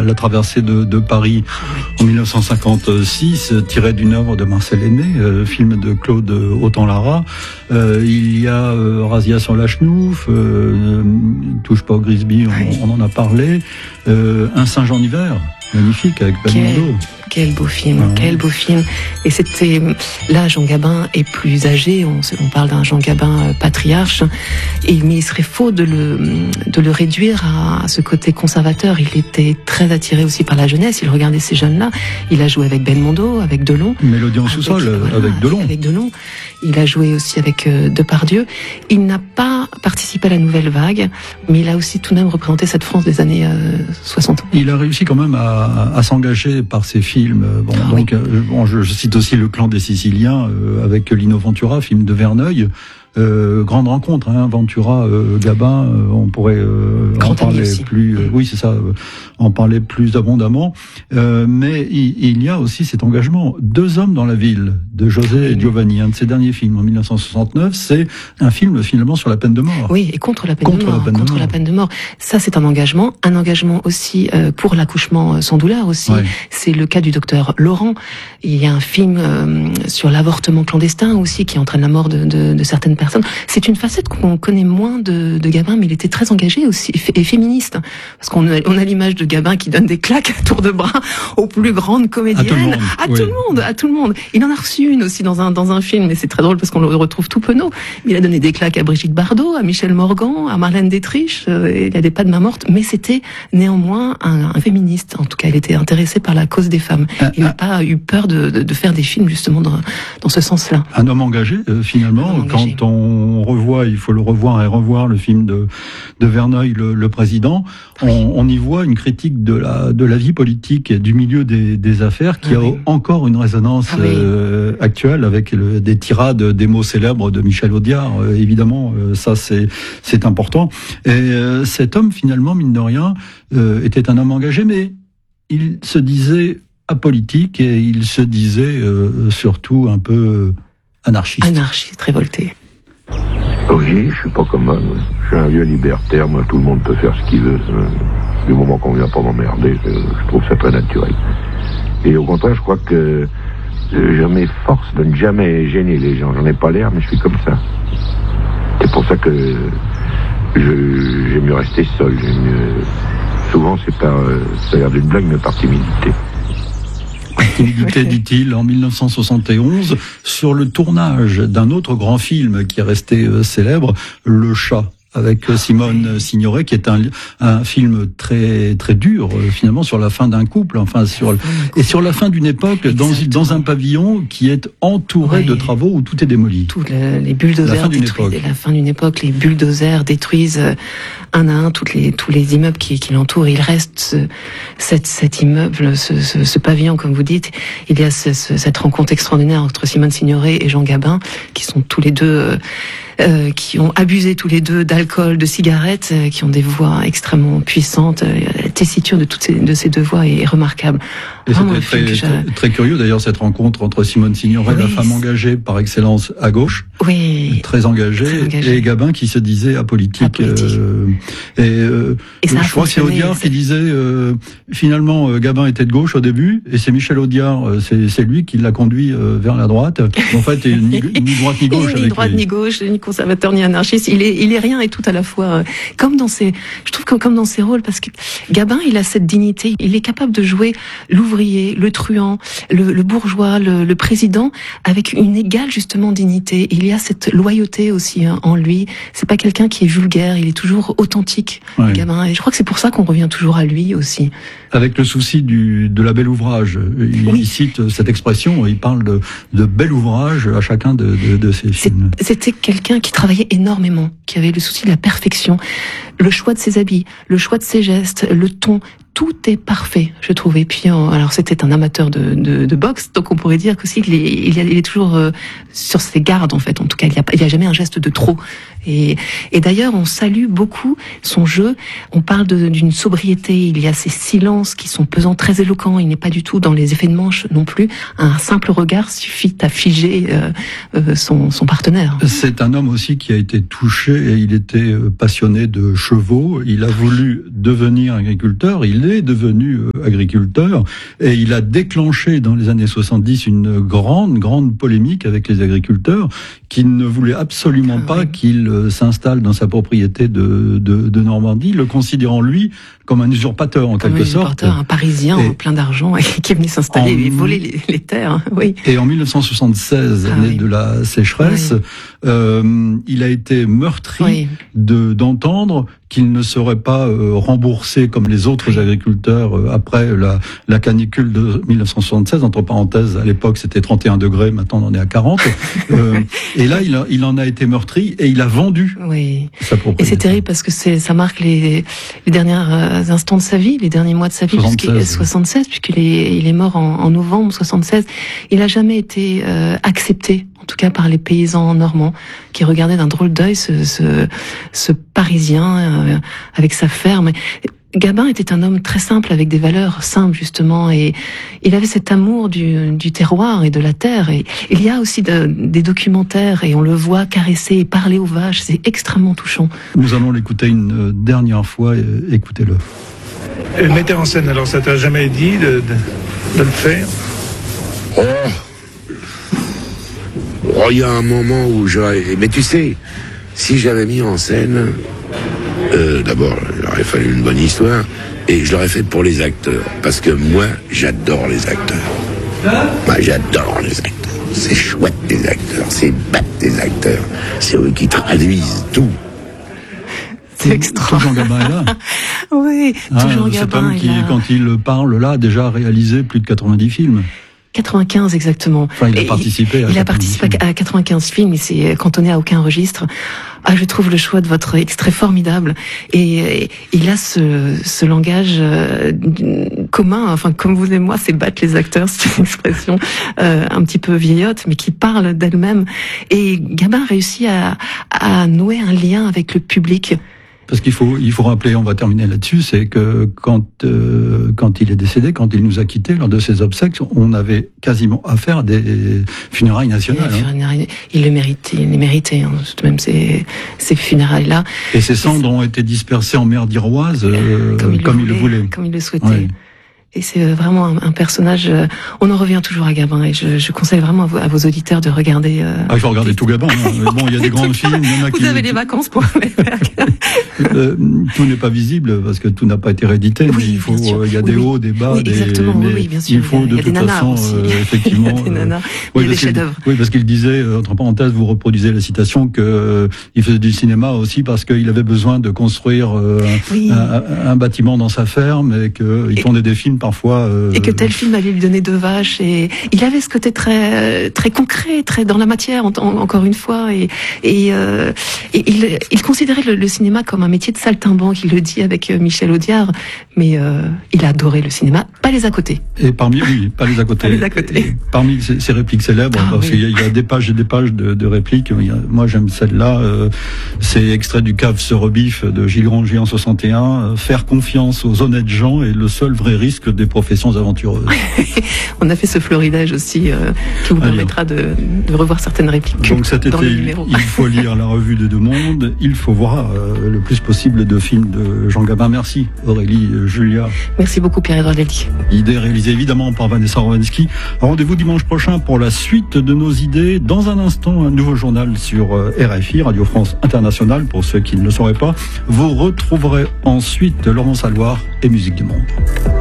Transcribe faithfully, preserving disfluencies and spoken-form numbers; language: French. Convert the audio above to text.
la, la traversée de, de Paris en mille neuf cent cinquante-six, tiré d'une œuvre de Marcel Aimé, euh, film de Claude Autant-Lara. Euh, il y a euh, Razzia sur la Chenouf, euh, Touche pas au Grisby, on, on en a parlé. Euh, Un singe en hiver, magnifique, avec Belmondo. Quel beau film, Ouais. quel beau film. Et c'était, là, Jean Gabin est plus âgé, on, on parle d'un Jean Gabin euh, patriarche, et, mais il serait faux de le, de le réduire à, à ce côté conservateur. Il était très attiré aussi par la jeunesse, il regardait ces jeunes-là. Il a joué avec Belmondo, avec Delon. Mélodie en sous-sol, voilà, avec Delon. Avec Delon. Il a joué aussi avec euh, Depardieu. Il n'a pas participé à la nouvelle vague, mais il a aussi tout de même représenté cette France des années euh, soixante. Il a réussi quand même à, à s'engager par ses films. Bon, Ah, donc, oui. euh, bon, je, je cite aussi Le Clan des Siciliens euh, avec Lino Ventura, film de Verneuil. Euh, grande rencontre, hein, Ventura, euh, Gabin, euh, on pourrait euh, en Grand ami parler aussi. plus. Euh, oui, c'est ça, euh, en parler plus abondamment. Euh, mais il, il y a aussi cet engagement. Deux hommes dans la ville de José et Giovanni, un de ses derniers films en mille neuf cent soixante-neuf, c'est un film finalement sur la peine de mort. Oui, et contre la peine Contre de mort. la peine de contre mort. la peine de mort. Ça, c'est un engagement. Un engagement aussi euh, pour l'accouchement sans douleur aussi. Ouais. C'est le cas du docteur Laurent. Il y a un film euh, sur l'avortement clandestin aussi qui entraîne la mort de, de, de certaines personnes. C'est une facette qu'on connaît moins de, de Gabin, mais il était très engagé aussi et féministe. Parce qu'on a, on a l'image de Gabin qui donne des claques à tour de bras aux plus grandes comédiennes. À tout le monde, À oui. tout le monde, à tout le monde. Il en a reçu une aussi dans un dans un film, et c'est très drôle parce qu'on le retrouve tout penaud. Il a donné des claques à Brigitte Bardot, à Michel Morgan, à Marlène Dietrich. Euh, il a des pas de main morte, mais c'était néanmoins un, un féministe. En tout cas, il était intéressé par la cause des femmes. Il n'a pas eu peur de, de, de faire des films justement dans, dans ce sens-là. Un homme engagé, euh, finalement. Un homme engagé. Quand on revoit, il faut le revoir et revoir, le film de, de Verneuil, le, le président, on, on y voit une critique de la, de la vie politique et du milieu des, des affaires qui Ah a oui. encore une résonance Ah oui. euh, actuelle avec le, des tirades, des mots célèbres de Michel Audiard. Euh, évidemment, euh, ça c'est c'est important. Et euh, cet homme, finalement, mine de rien, euh, était un homme engagé, mais il se disait apolitique et il se disait euh, surtout un peu euh, anarchiste. Anarchiste, révolté. Oui, je suis pas comme eux. Je suis un vieux libertaire, moi tout le monde peut faire ce qu'il veut. Ça, du moment qu'on vient pas m'emmerder, je, je trouve ça très naturel. Et au contraire, je crois que euh, je m'efforce de ne jamais gêner les gens. J'en ai pas l'air, mais je suis comme ça. C'est pour ça que je, j'aime mieux rester seul. J'aime mieux... Souvent, c'est par, euh, ça a l'air d'une blague, mais par timidité. Timidité, dit-il, en mille neuf cent soixante et onze, sur le tournage d'un autre grand film qui est resté euh, célèbre, Le Chat, avec euh, Simone Signoret, qui est un, un film très très dur, euh, finalement, sur la fin d'un couple, enfin sur et sur la fin d'une époque, dans, dans un pavillon qui est entouré Ouais. de travaux où tout est démoli. Tout le, les La bulldozers fin d'une détruisent. époque. La fin d'une époque, les bulldozers détruisent euh, un à un toutes les, tous les immeubles qui, qui l'entourent. Il reste ce, cet, cet immeuble, ce, ce, ce pavillon, comme vous dites. Il y a ce, ce, cette rencontre extraordinaire entre Simone Signoret et Jean Gabin, qui sont tous les deux... Euh, Euh, qui ont abusé tous les deux d'alcool, de cigarettes, euh, qui ont des voix extrêmement puissantes. Euh, la tessiture de toutes ces, de ces deux voix est, est remarquable. Et Vraiment c'était un film très, que j'ai- très, très curieux d'ailleurs cette rencontre entre Simone Signoret, Oui, la femme c'est- engagée par excellence à gauche, Oui. très engagée, Très engagée. et Gabin qui se disait apolitique. Apolitique. euh, et euh, Et ça a je crois que c'est fonctionné, Audiard c'est- qui disait euh, finalement euh, Gabin était de gauche au début, et c'est Michel Audiard, euh, c'est c'est lui qui l'a conduit euh, vers la droite. En fait, il est ni, ni droite ni gauche. Il est ni avec droite lui. ni gauche, ni conservateur ni anarchiste. Il est, il est rien et tout à la fois. euh, Comme dans ses, je trouve que comme dans ses rôles, parce que Gabin, il a cette dignité. Il est capable de jouer l'ouvrier, le truand, le, le bourgeois, le, le président, avec une égale justement dignité. Il y a cette loyauté aussi hein, en lui. C'est pas quelqu'un qui est vulgaire. Il est toujours authentique, Ouais. Gabin. Et je crois que c'est pour ça qu'on revient toujours à lui aussi. Avec le souci du, de la belle ouvrage. Il, Oui. il cite cette expression, il parle de, de bel ouvrage à chacun de, de, de ses C'est- films. C'était quelqu'un qui travaillait énormément, qui avait le souci de la perfection, le choix de ses habits, le choix de ses gestes, le ton, tout est parfait, je trouve. Et puis, euh, alors c'était un amateur de, de, de boxe, donc on pourrait dire qu'aussi il est, il est, il est toujours euh, sur ses gardes en fait. En tout cas, il n'y a, pas- il y a jamais un geste de trop. Et, et d'ailleurs, on salue beaucoup son jeu. On parle de- d'une sobriété. Il y a ces silences qui sont pesants, très éloquents. Il n'est pas du tout dans les effets de manche non plus. Un simple regard suffit à figer euh, euh, son, son partenaire. C'est un homme aussi qui a été touché et il était euh, passionné de chevaux. Il a voulu devenir agriculteur. Il est devenu euh, agriculteur. Et il a déclenché dans les années soixante-dix une grande, grande polémique avec les agriculteurs qui ne voulaient absolument ah, pas oui. qu'il euh, s'installe dans sa propriété de, de, de Normandie, le considérant, lui, comme un usurpateur en Comme quelque un sorte. usurpateur, un Parisien Et plein d'argent qui est venu s'installer en... et voler les, les terres. Oui. Et en mille neuf cent soixante-seize, Ah, année oui. de la sécheresse, oui. euh, il a été meurtri Oui. de d'entendre qu'il ne serait pas euh, remboursé comme les autres Oui. agriculteurs euh, après la, la canicule de mille neuf cent soixante-seize. Entre parenthèses, à l'époque c'était trente et un degrés, maintenant on en est à quarante. euh, et là, il, a, il en a été meurtri et il a vendu Oui. sa propriété. Et c'est terrible parce que c'est, ça marque les, les derniers euh, instants de sa vie, les derniers mois de sa vie, soixante-seize, puisqu'il, soixante-seize, puisqu'il est, il est mort en, en novembre soixante-seize. Il n'a jamais été euh, accepté, en tout cas par les paysans normands, qui regardaient d'un drôle d'œil ce, ce, ce Parisien euh, avec sa ferme. Gabin était un homme très simple, avec des valeurs simples justement, et il avait cet amour du, du terroir et de la terre. Et il y a aussi de, des documentaires, et on le voit caresser et parler aux vaches, c'est extrêmement touchant. Nous allons l'écouter une dernière fois, écoutez-le. Le metteur en scène, alors ça t'a jamais dit de, de, de le faire? Oh, Oh, il y a un moment où j'aurais... Mais tu sais, si j'avais mis en scène... Euh, d'abord, il aurait fallu une bonne histoire, et je l'aurais fait pour les acteurs, parce que moi, j'adore les acteurs. Moi, j'adore les acteurs. C'est chouette, les acteurs. C'est bête, les acteurs. C'est eux qui traduisent tout. C'est extra. Jean Gabin est là. Oui, Ah, toujours cet Gabin homme est qui, là. quand il parle là, a déjà réalisé plus de quatre-vingt-dix films. quatre-vingt-quinze exactement. Enfin, il a Et participé il, à il a quatre-vingt-dix participé films. à quatre-vingt-quinze films, il s'est cantonné à aucun registre. Ah, je trouve le choix de votre extrait formidable. Et, et il a ce, ce langage euh, commun, enfin comme vous et moi, c'est battre les acteurs, c'est une expression euh, un petit peu vieillotte, mais qui parle d'elle-même. Et Gabin réussit à, à nouer un lien avec le public. Parce qu'il faut, il faut rappeler, on va terminer là-dessus, c'est que quand euh, quand il est décédé, quand il nous a quittés lors de ses obsèques, on avait quasiment affaire à des funérailles nationales. Hein. Il le méritait, il les méritait, hein, tout de même ces, ces funérailles-là. Et ses cendres ont été dispersées en mer d'Iroise, euh, comme, il, comme le il le voulait, voulait. Comme il le souhaitait. Ouais. Et c'est vraiment un, un personnage. Euh, on en revient toujours à Gabin, et je, je conseille vraiment à vos, à vos auditeurs de regarder. Euh, ah, il faut regarder tout Gabin. Hein. Mais bon, il y a des grands films, il y en a vous qui. avez des vacances pour les faire. euh, tout n'est pas visible parce que tout n'a pas été réédité. Oui, mais il faut, bien sûr. euh, il y a Oui, des oui. hauts, des bas, Oui, des. exactement. Mais oui, oui, bien sûr. il faut il y a, de il y a toute des nanars façon, aussi. euh, effectivement. Il y a des nanars. Oui, il y a des parce qu'il- chefs-d'œuvre. oui, parce qu'il disait, euh, entre parenthèses, vous reproduisez la citation que euh, il faisait du cinéma aussi parce qu'il avait besoin de construire euh, Oui. un, un bâtiment dans sa ferme et qu'il tournait des films parfois. Euh, Et que tel film allait lui donner deux vaches, et il avait ce côté très très concret, très dans la matière, en, en- encore une fois, et, et, euh, et il, il considérait le, le cinéma comme un métier de saltimbanque. Il le dit avec euh, Michel Audiard, mais euh, il a adoré le cinéma, pas les à côté. Et parmi, oui, pas les à côté. Pas les à côté. Et parmi ces, ces répliques célèbres, Ah, parce oui. qu'il y, a- il y a des pages et des pages de, de répliques. Il y a- moi, j'aime celle-là. Euh, c'est extrait du Cave se rebiffe de Gilles Rangier en soixante et un. Euh, faire confiance aux honnêtes gens est le seul vrai risque des professions aventureuses. On a fait ce florilège aussi euh, qui vous Allez. permettra de, de revoir certaines répliques Donc cet dans été, le il, numéro. il faut lire La Revue des Deux Mondes. Il faut voir euh, le plus possible de films de Jean Gabin. Merci Aurélie, euh, Julia. Merci beaucoup Pierre-Edouard Lely. Idée réalisée évidemment par Vanessa Rovansky. Rendez-vous dimanche prochain pour la suite de nos idées. Dans un instant, un nouveau journal sur euh, R F I, Radio France Internationale, pour ceux qui ne le sauraient pas. Vous retrouverez ensuite Laurence Alloire et Musique du Monde.